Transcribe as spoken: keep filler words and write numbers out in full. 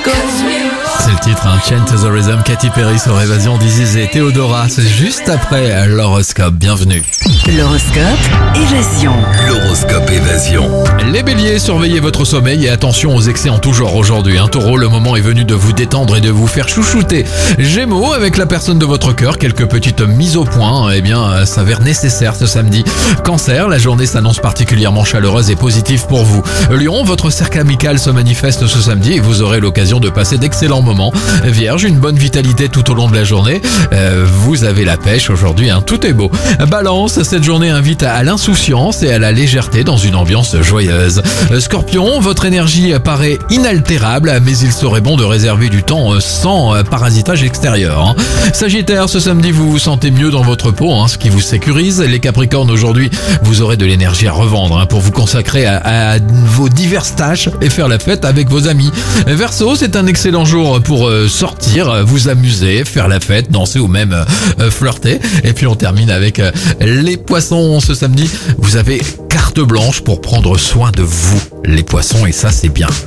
C'est le titre, hein, Chain to the Rhythm, Katy Perry sur Évasion, Diziz et Théodora. C'est juste après l'horoscope. Bienvenue. L'horoscope Évasion. L'horoscope Évasion. Les béliers, surveillez votre sommeil et attention aux excès en tout genre aujourd'hui. Un taureau, le moment est venu de vous détendre et de vous faire chouchouter. Gémeaux, avec la personne de votre cœur, quelques petites mises au point, eh bien, s'avèrent nécessaires ce samedi. Cancer, la journée s'annonce particulièrement chaleureuse et positive pour vous. Lion, votre cercle amical se manifeste ce samedi et vous aurez l'occasion de passer d'excellents moments. Vierge, une bonne vitalité tout au long de la journée. Euh, vous avez la pêche aujourd'hui, hein, tout est beau. Balance, cette journée invite à l'insouciance et à la légèreté dans une ambiance joyeuse. Scorpion, votre énergie paraît inaltérable, mais il serait bon de réserver du temps sans parasitage extérieur. Hein. Sagittaire, ce samedi, vous vous sentez mieux dans votre peau, hein, ce qui vous sécurise. Les Capricornes, aujourd'hui, vous aurez de l'énergie à revendre hein, pour vous consacrer à, à vos diverses tâches et faire la fête avec vos amis. Verseau, c'est un excellent jour pour euh, sortir, vous amuser, faire la fête, danser ou même euh, flirter. Et puis on termine avec euh, les poissons. Ce samedi, vous avez carte blanche pour prendre soin de vous, les poissons, et ça c'est bien.